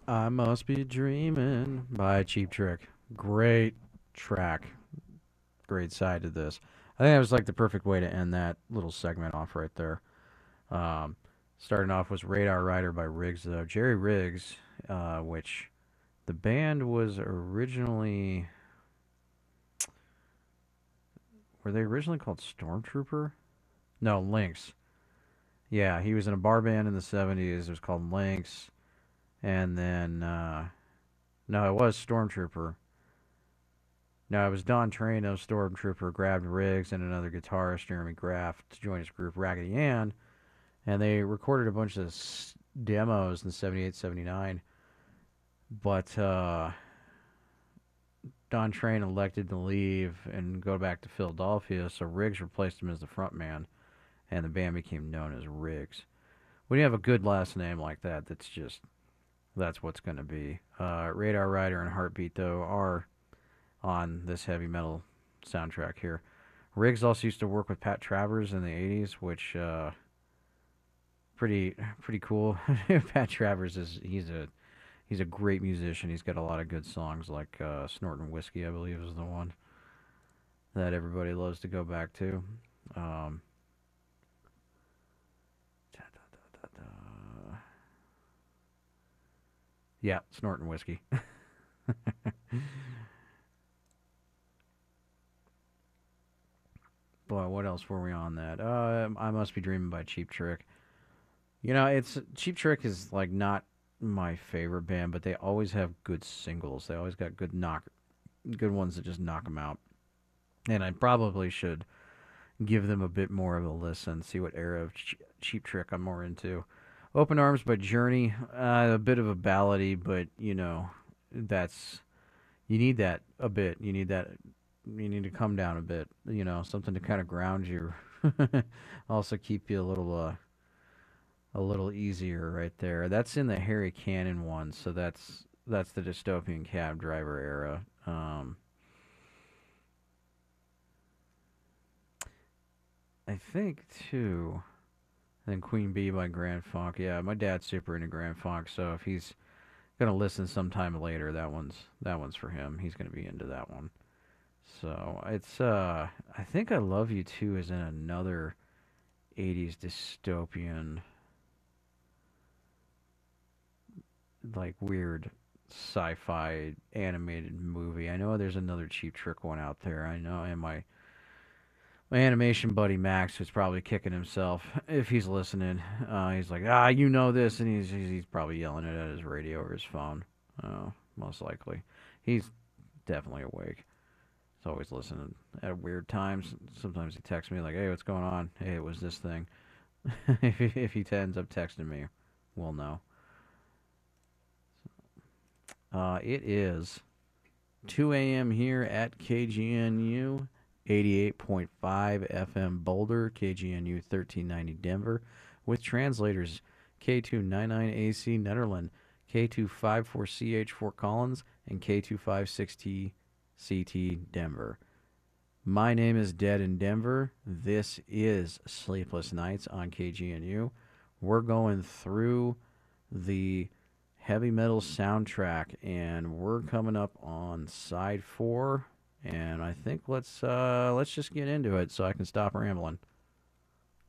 I Must Be Dreaming by Cheap Trick. Great track. Great side to this. I think that was like the perfect way to end that little segment off right there. Um, Starting off was Radar Rider by Riggs, though. Jerry Riggs, which the band was originally. Were they originally called Stormtrooper? No, Lynx. Yeah, he was in a bar band in the 70s. It was called Lynx. And then. No, it was Stormtrooper. No, it was Don Trano, Stormtrooper, grabbed Riggs and another guitarist, Jeremy Graff, to join his group Raggedy Ann, and they recorded a bunch of demos in 78, 79. But Don Train elected to leave and go back to Philadelphia, so Riggs replaced him as the front man, and the band became known as Riggs. When you have a good last name like that, that's what's going to be. Radar Rider and Heartbeat, though, are on this heavy metal soundtrack here. Riggs also used to work with Pat Travers in the '80s, which pretty cool. Pat Travers he's a great musician. He's got a lot of good songs like "Snorting Whiskey," I believe, is the one that everybody loves to go back to. Um, da, da, da, da. Yeah, "Snorting Whiskey." Boy, what else were we on that? I Must Be Dreaming by Cheap Trick. It's Cheap Trick is like not my favorite band, but they always have good singles. They always got good ones that just knock them out. And I probably should give them a bit more of a listen, see what era of Cheap Trick I'm more into. Open Arms by Journey, a bit of a ballady, but that's you need that a bit. You need that. You need to come down a bit. Something to kind of ground you. Also keep you a little easier right there. That's in the Harry Cannon one, so that's the dystopian cab driver era. I think too. Then Queen Bee by Grand Funk. Yeah, my dad's super into Grand Funk, so if he's gonna listen sometime later, that one's for him. He's gonna be into that one. So it's I think I Love You Too is in another '80s dystopian like weird sci-fi animated movie. I know there's another Cheap Trick one out there. I know, and my animation buddy Max, who's probably kicking himself if he's listening. He's like, you know this, and he's probably yelling it at his radio or his phone. Most likely, he's definitely awake. He's always listening at weird times. Sometimes he texts me like, "Hey, what's going on? Hey, it was this thing." If he ends up texting me, we'll know. It is 2 a.m. here at KGNU, 88.5 FM Boulder, KGNU 1390 Denver, with translators K299AC Netherlands, K254CH Fort Collins, and K256TCT Denver. My name is Dead in Denver. This is Sleepless Nights on KGNU. We're going through the heavy metal soundtrack, and we're coming up on side 4. And I think let's just get into it so I can stop rambling.